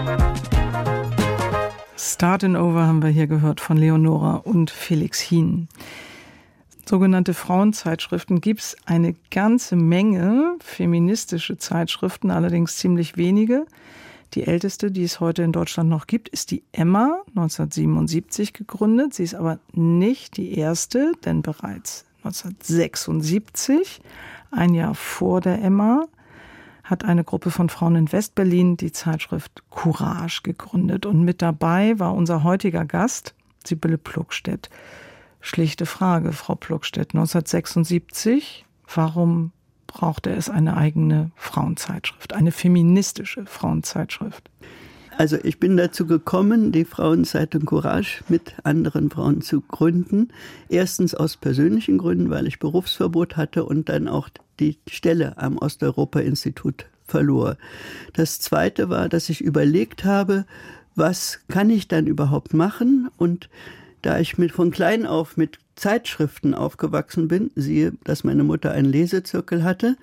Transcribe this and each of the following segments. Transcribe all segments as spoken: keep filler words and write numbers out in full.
Startin' Over haben wir hier gehört von Leonora und Felix Hien. Sogenannte Frauenzeitschriften gibt es eine ganze Menge, feministische Zeitschriften, allerdings ziemlich wenige. Die älteste, die es heute in Deutschland noch gibt, ist die Emma, neunzehnhundertsiebenundsiebzig gegründet. Sie ist aber nicht die erste, denn bereits neunzehnhundertsechsundsiebzig, ein Jahr vor der Emma, hat eine Gruppe von Frauen in Westberlin die Zeitschrift Courage gegründet. Und mit dabei war unser heutiger Gast, Sibylle Plugstedt. Schlichte Frage, Frau Plugstedt, neunzehnhundertsechsundsiebzig, warum brauchte es eine eigene Frauenzeitschrift, eine feministische Frauenzeitschrift? Also ich bin dazu gekommen, die Frauenzeitung Courage mit anderen Frauen zu gründen. Erstens aus persönlichen Gründen, weil ich Berufsverbot hatte und dann auch die Stelle am Osteuropa-Institut verlor. Das Zweite war, dass ich überlegt habe, was kann ich dann überhaupt machen? Und da ich mit, von klein auf mit Zeitschriften aufgewachsen bin, siehe, dass meine Mutter einen Lesezirkel hatte,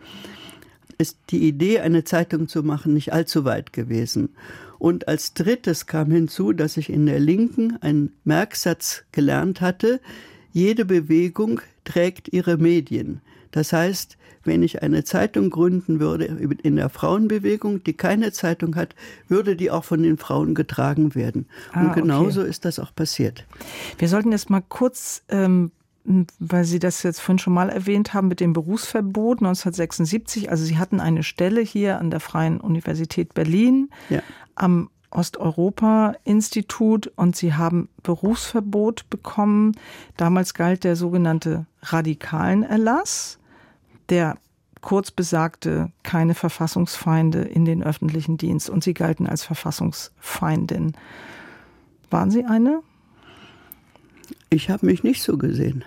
ist die Idee, eine Zeitung zu machen, nicht allzu weit gewesen. Und als Drittes kam hinzu, dass ich in der Linken einen Merksatz gelernt hatte, jede Bewegung trägt ihre Medien. Das heißt, wenn ich eine Zeitung gründen würde in der Frauenbewegung, die keine Zeitung hat, würde die auch von den Frauen getragen werden. Ah, und genauso okay. ist das auch passiert. Wir sollten jetzt mal kurz, ähm, weil Sie das jetzt vorhin schon mal erwähnt haben, mit dem Berufsverbot neunzehnhundertsechsundsiebzig. Also Sie hatten eine Stelle hier an der Freien Universität Berlin, ja, am Osteuropa-Institut, und Sie haben Berufsverbot bekommen. Damals galt der sogenannte Radikalenerlass, der kurz besagte, keine Verfassungsfeinde in den öffentlichen Dienst, und Sie galten als Verfassungsfeindin. Waren Sie eine? Ich habe mich nicht so gesehen.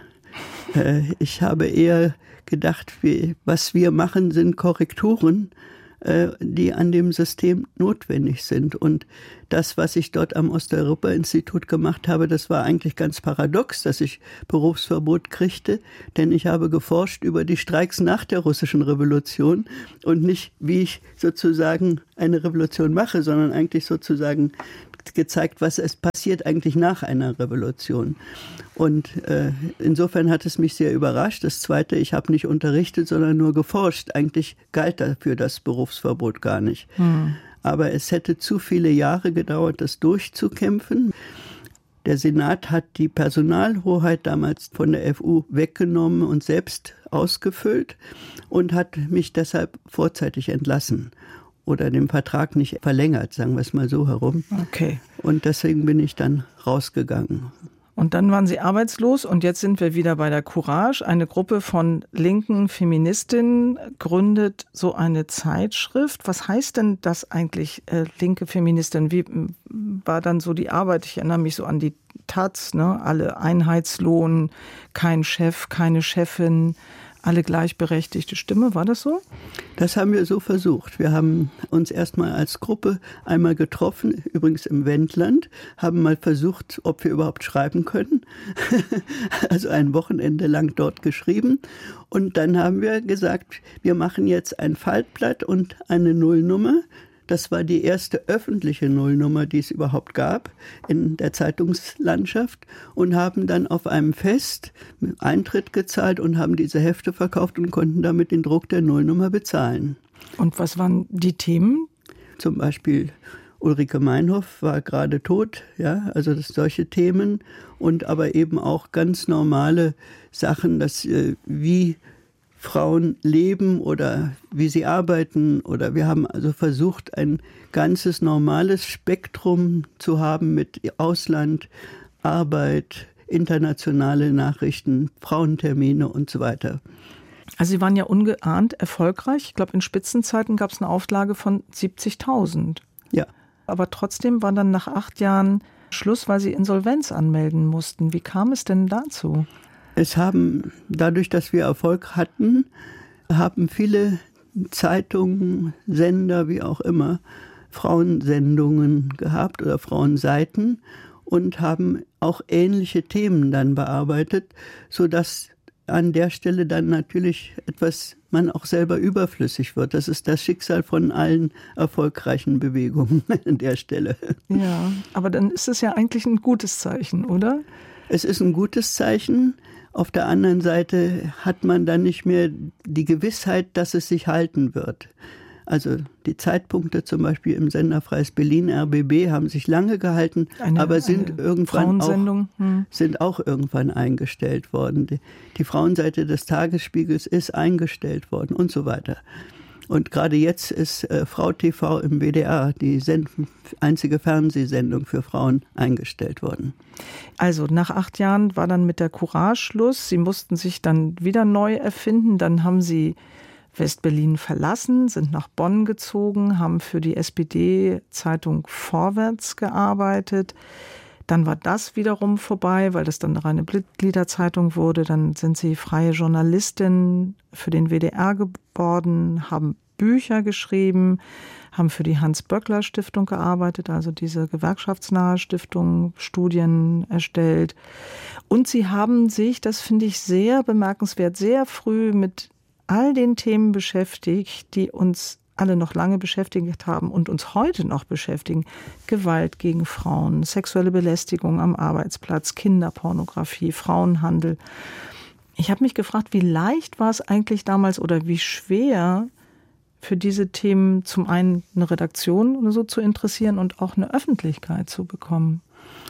Ich habe eher gedacht, was wir machen, sind Korrekturen, die an dem System notwendig sind. Und das, was ich dort am Osteuropa-Institut gemacht habe, das war eigentlich ganz paradox, dass ich Berufsverbot kriegte, denn ich habe geforscht über die Streiks nach der russischen Revolution und nicht, wie ich sozusagen eine Revolution mache, sondern eigentlich sozusagen gezeigt, was es passiert eigentlich nach einer Revolution. Und äh, insofern hat es mich sehr überrascht. Das Zweite, ich habe nicht unterrichtet, sondern nur geforscht. Eigentlich galt dafür das Berufsverbot gar nicht. Hm. Aber es hätte zu viele Jahre gedauert, das durchzukämpfen. Der Senat hat die Personalhoheit damals von der F U weggenommen und selbst ausgefüllt und hat mich deshalb vorzeitig entlassen. Oder den Vertrag nicht verlängert, sagen wir es mal so herum. Okay. Und deswegen bin ich dann rausgegangen. Und dann waren Sie arbeitslos, und jetzt sind wir wieder bei der Courage. Eine Gruppe von linken Feministinnen gründet so eine Zeitschrift. Was heißt denn das eigentlich, äh, linke Feministin? Wie war dann so die Arbeit? Ich erinnere mich so an die Taz, ne? Alle Einheitslohn, kein Chef, keine Chefin, alle gleichberechtigte Stimme. War das so? Das haben wir so versucht. Wir haben uns erstmal als Gruppe einmal getroffen, übrigens im Wendland, haben mal versucht, ob wir überhaupt schreiben können. Also ein Wochenende lang dort geschrieben. Und dann haben wir gesagt, wir machen jetzt ein Faltblatt und eine Nullnummer. Das war die erste öffentliche Nullnummer, die es überhaupt gab in der Zeitungslandschaft, und haben dann auf einem Fest Eintritt gezahlt und haben diese Hefte verkauft und konnten damit den Druck der Nullnummer bezahlen. Und was waren die Themen? Zum Beispiel Ulrike Meinhof war gerade tot, ja, also das solche Themen, und aber eben auch ganz normale Sachen, dass äh, wie Frauen leben oder wie sie arbeiten, oder wir haben also versucht, ein ganzes normales Spektrum zu haben mit Ausland, Arbeit, internationale Nachrichten, Frauentermine und so weiter. Also Sie waren ja ungeahnt erfolgreich. Ich glaube, in Spitzenzeiten gab es eine Auflage von siebzigtausend. Ja. Aber trotzdem war dann nach acht Jahren Schluss, weil Sie Insolvenz anmelden mussten. Wie kam es denn dazu? Es haben, dadurch, dass wir Erfolg hatten, haben viele Zeitungen, Sender, wie auch immer, Frauensendungen gehabt oder Frauenseiten und haben auch ähnliche Themen dann bearbeitet, sodass an der Stelle dann natürlich etwas, man auch selber überflüssig wird. Das ist das Schicksal von allen erfolgreichen Bewegungen an der Stelle. Ja, aber dann ist es ja eigentlich ein gutes Zeichen, oder? Es ist ein gutes Zeichen. Auf der anderen Seite hat man dann nicht mehr die Gewissheit, dass es sich halten wird. Also die Zeitpunkte zum Beispiel im Sender Freies Berlin, R B B, haben sich lange gehalten, eine, aber sind irgendwann auch, hm. sind auch irgendwann eingestellt worden. Die, die Frauenseite des Tagesspiegels ist eingestellt worden und so weiter. Und gerade jetzt ist äh, Frau T V im W D R, die Send- einzige Fernsehsendung für Frauen, eingestellt worden. Also nach acht Jahren war dann mit der Courage Schluss. Sie mussten sich dann wieder neu erfinden. Dann haben Sie West-Berlin verlassen, sind nach Bonn gezogen, haben für die S P D-Zeitung Vorwärts gearbeitet. Dann war das wiederum vorbei, weil das dann eine reine Mitgliederzeitung wurde. Dann sind Sie freie Journalistin für den W D R geworden, haben Bücher geschrieben, haben für die Hans-Böckler-Stiftung gearbeitet, also diese gewerkschaftsnahe Stiftung, Studien erstellt. Und Sie haben sich, das finde ich sehr bemerkenswert, sehr früh mit all den Themen beschäftigt, die uns alle noch lange beschäftigt haben und uns heute noch beschäftigen. Gewalt gegen Frauen, sexuelle Belästigung am Arbeitsplatz, Kinderpornografie, Frauenhandel. Ich habe mich gefragt, wie leicht war es eigentlich damals oder wie schwer für diese Themen zum einen eine Redaktion oder so zu interessieren und auch eine Öffentlichkeit zu bekommen.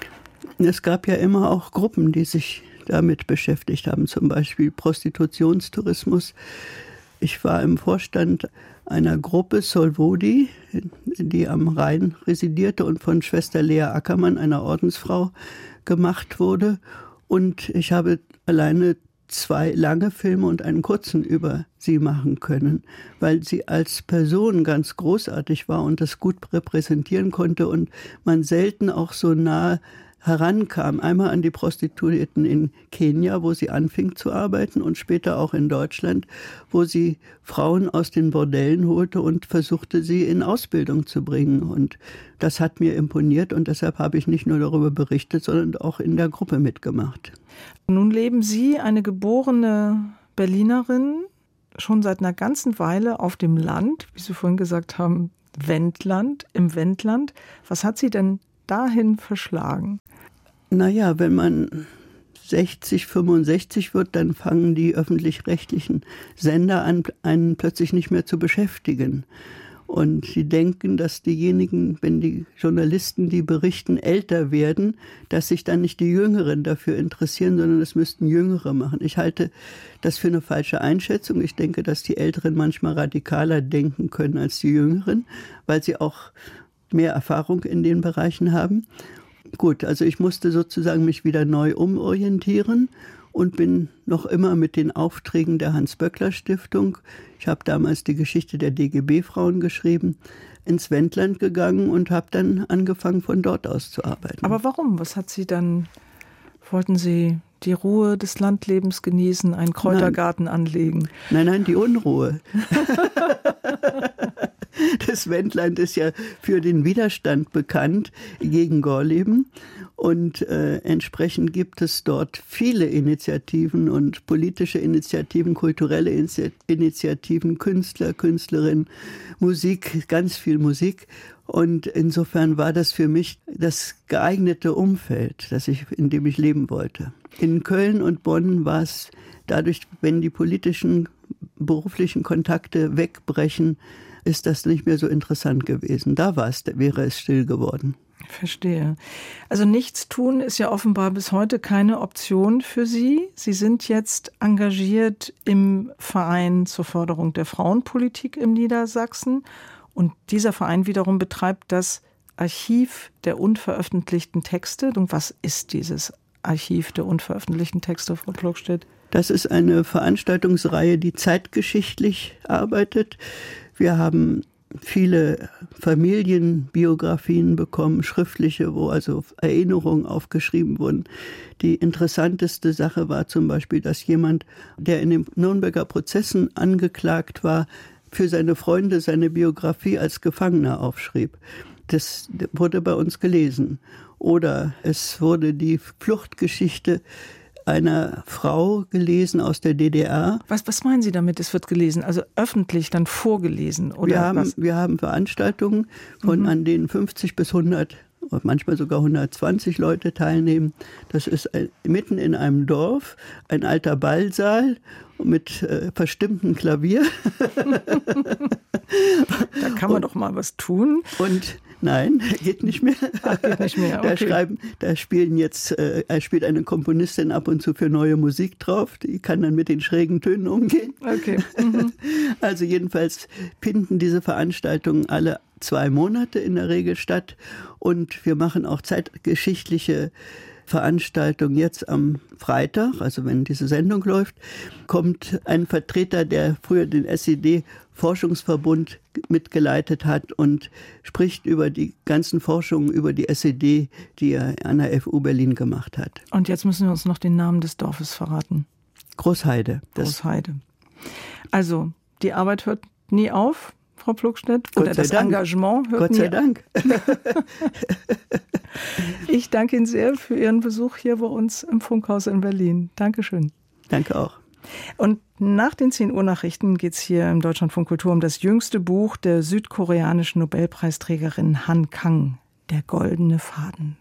Es gab ja immer auch Gruppen, die sich damit beschäftigt haben, zum Beispiel Prostitutionstourismus. Ich war im Vorstand einer Gruppe Solvodi, die am Rhein residierte und von Schwester Lea Ackermann, einer Ordensfrau, gemacht wurde. Und ich habe alleine zwei lange Filme und einen kurzen über sie machen können, weil sie als Person ganz großartig war und das gut repräsentieren konnte und man selten auch so nah herankam, einmal an die Prostituierten in Kenia, wo sie anfing zu arbeiten und später auch in Deutschland, wo sie Frauen aus den Bordellen holte und versuchte, sie in Ausbildung zu bringen. Und das hat mir imponiert und deshalb habe ich nicht nur darüber berichtet, sondern auch in der Gruppe mitgemacht. Nun leben Sie, eine geborene Berlinerin, schon seit einer ganzen Weile auf dem Land, wie Sie vorhin gesagt haben, Wendland, im Wendland. Was hat Sie denn dahin verschlagen? Naja, wenn man sechzig, fünfundsechzig wird, dann fangen die öffentlich-rechtlichen Sender an, einen plötzlich nicht mehr zu beschäftigen. Und sie denken, dass diejenigen, wenn die Journalisten, die berichten, älter werden, dass sich dann nicht die Jüngeren dafür interessieren, sondern es müssten Jüngere machen. Ich halte das für eine falsche Einschätzung. Ich denke, dass die Älteren manchmal radikaler denken können als die Jüngeren, weil sie auch mehr Erfahrung in den Bereichen haben. Gut, also ich musste sozusagen mich wieder neu umorientieren und bin noch immer mit den Aufträgen der Hans-Böckler-Stiftung, ich habe damals die Geschichte der D G B-Frauen geschrieben, ins Wendland gegangen und habe dann angefangen, von dort aus zu arbeiten. Aber warum? Was hat Sie dann, wollten Sie die Ruhe des Landlebens genießen, einen Kräutergarten nein. anlegen? Nein, nein, die Unruhe. Das Wendland ist ja für den Widerstand bekannt gegen Gorleben und äh, entsprechend gibt es dort viele Initiativen und politische Initiativen, kulturelle Initiativen, Künstler, Künstlerinnen, Musik, ganz viel Musik. Und insofern war das für mich das geeignete Umfeld, das ich, in dem ich leben wollte. In Köln und Bonn war es dadurch, wenn die politischen, beruflichen Kontakte wegbrechen, ist das nicht mehr so interessant gewesen. Da war es, wäre es still geworden. Verstehe. Also nichts tun ist ja offenbar bis heute keine Option für Sie. Sie sind jetzt engagiert im Verein zur Förderung der Frauenpolitik im Niedersachsen. Und dieser Verein wiederum betreibt das Archiv der unveröffentlichten Texte. Und was ist dieses Archiv der unveröffentlichten Texte, Frau Plogstedt? Das ist eine Veranstaltungsreihe, die zeitgeschichtlich arbeitet. Wir haben viele Familienbiografien bekommen, schriftliche, wo also Erinnerungen aufgeschrieben wurden. Die interessanteste Sache war zum Beispiel, dass jemand, der in den Nürnberger Prozessen angeklagt war, für seine Freunde seine Biografie als Gefangener aufschrieb. Das wurde bei uns gelesen. Oder es wurde die Fluchtgeschichte einer Frau gelesen aus der D D R. Was, was meinen Sie damit, es wird gelesen? Also öffentlich dann vorgelesen? Oder wir, haben, was? wir haben Veranstaltungen, von, mhm. an denen fünfzig bis hundert, manchmal sogar hundertzwanzig Leute teilnehmen. Das ist ein, mitten in einem Dorf, ein alter Ballsaal mit äh, verstimmtem Klavier. Da kann man und, doch mal was tun. Und nein, geht nicht mehr. Ach, geht nicht mehr. Okay. Da schreiben, da spielen jetzt, äh, er spielt eine Komponistin ab und zu für neue Musik drauf. Die kann dann mit den schrägen Tönen umgehen. Okay. Mhm. Also jedenfalls finden diese Veranstaltungen alle zwei Monate in der Regel statt. Und wir machen auch zeitgeschichtliche Veranstaltung. Jetzt am Freitag, also wenn diese Sendung läuft, kommt ein Vertreter, der früher den S E D-Forschungsverbund mitgeleitet hat und spricht über die ganzen Forschungen über die S E D, die er an der F U Berlin gemacht hat. Und jetzt müssen wir uns noch den Namen des Dorfes verraten. Großheide. Großheide. Also, die Arbeit hört nie auf, Frau Pflugschnitt, oder das Dank. Engagement hört Gott nie sei Dank. Ich danke Ihnen sehr für Ihren Besuch hier bei uns im Funkhaus in Berlin. Dankeschön. Danke auch. Und nach den zehn Uhr Nachrichten geht es hier im Deutschlandfunk Kultur um das jüngste Buch der südkoreanischen Nobelpreisträgerin Han Kang, Der goldene Faden.